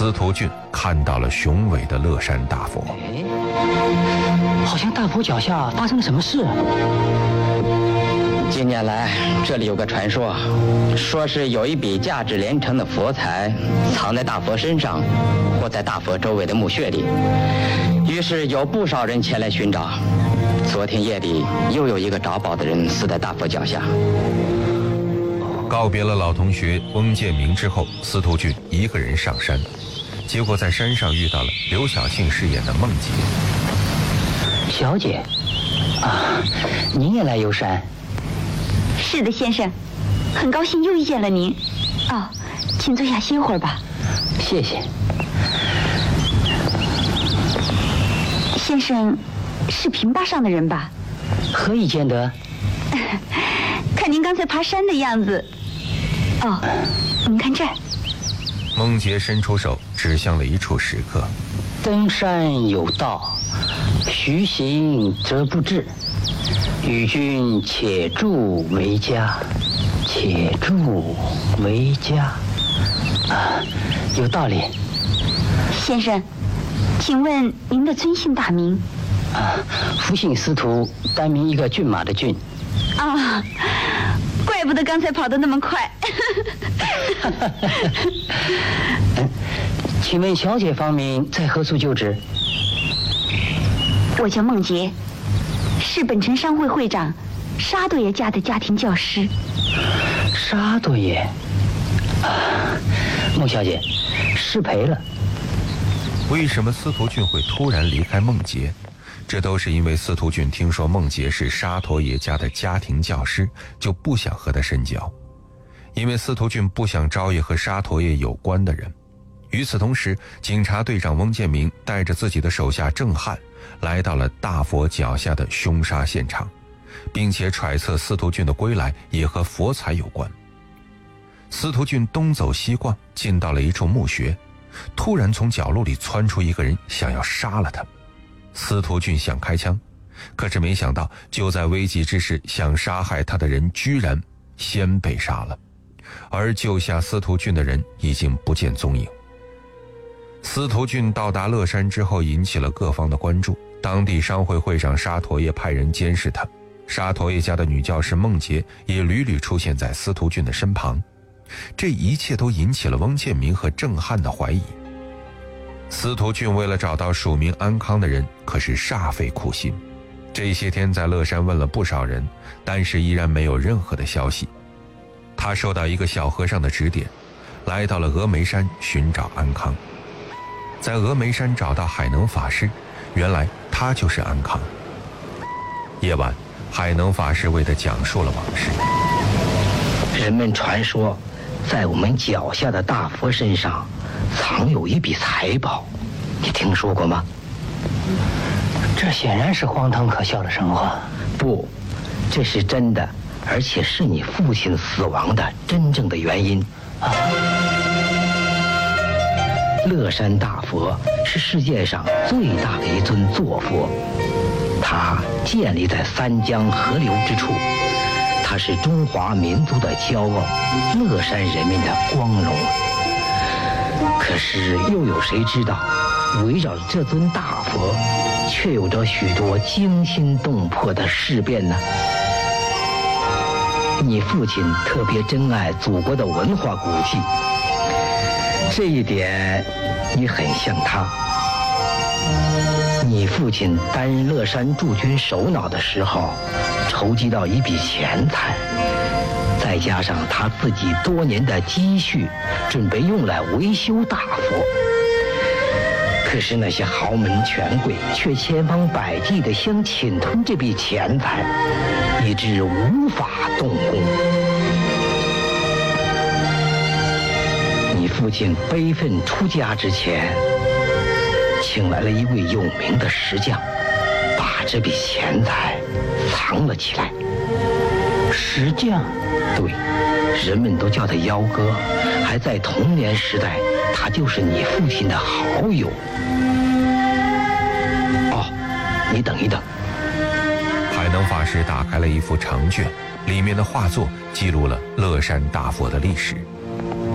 司徒俊看到了雄伟的乐山大佛。 好像大佛脚下发生了什么事。 近年来，这里有个传说，说是有一笔价值连城的佛财藏在大佛身上，或在大佛周围的墓穴里。于是有不少人前来寻找。昨天夜里，又有一个找宝的人死在大佛脚下。 告别了老同学翁建明之后，司徒俊一个人上山，结果在山上遇到了刘晓庆饰演的梦洁。 小姐，您也来游山？ 是的，先生，很高兴又遇见了您。请坐下歇会儿吧。 谢谢。 先生是平坝上的人吧？ 何以见得？ 看您刚才爬山的样子。您看这儿。 梦洁伸出手指向了一处石刻。 登山有道，徐行则不至。与君且助为佳，且助为佳。有道理。 先生，请问您的尊姓大名？ 福姓司徒，单名一个骏马的骏。 怪不得刚才跑得那么快。 请问小姐芳名在何处就职？ 我叫梦洁，是本城商会会长沙多爷家的家庭教师。 沙多爷，孟小姐，失陪了。 为什么司徒俊会突然离开梦洁？这都是因为司徒俊听说梦洁是沙陀爷家的家庭教师，就不想和他深交。因为司徒俊不想招惹和沙陀爷有关的人。与此同时，警察队长翁建明带着自己的手下郑汉来到了大佛脚下的凶杀现场，并且揣测司徒俊的归来也和佛财有关。司徒俊东走西逛，进到了一处墓穴，突然从角落里窜出一个人，想要杀了他。司徒俊想开枪，可是没想到就在危急之时，想杀害他的人居然先被杀了，而救下司徒俊的人已经不见踪影。司徒俊到达乐山之后，引起了各方的关注。当地商会会长沙陀爷派人监视他，沙陀爷家的女教师梦洁也屡屡出现在司徒俊的身旁。这一切都引起了翁建明和郑汉的怀疑。司徒俊为了找到署名安康的人，可是煞费苦心。这些天在乐山问了不少人，但是依然没有任何的消息。他受到一个小和尚的指点，来到了峨眉山寻找安康。在峨眉山找到海能法师，原来他就是安康。夜晚，海能法师为他讲述了往事。 人们传说，在我们脚下的大佛身上藏有一笔财宝，你听说过吗？ 这显然是荒唐可笑的神话。 不，这是真的，而且是你父亲死亡的真正的原因。乐山大佛是世界上最大的一尊坐佛，它建立在三江河流之处，它是中华民族的骄傲，乐山人民的光荣。可是又有谁知道，围绕着这尊大佛却有着许多惊心动魄的事变呢？你父亲特别珍爱祖国的文化古迹，这一点你很像他。你父亲担任乐山驻军首脑的时候，筹集到一笔钱财，再加上他自己多年的积蓄，准备用来维修大佛。可是那些豪门权贵却千方百计地想侵吞这笔钱财，以致无法动工。你父亲悲愤出家之前，请来了一位有名的石匠，把这笔钱财藏了起来。 石匠？ 对，人们都叫他幺哥，还在童年时代，他就是你父亲的好友。你等一等。 海能法师打开了一幅长卷，里面的画作记录了乐山大佛的历史。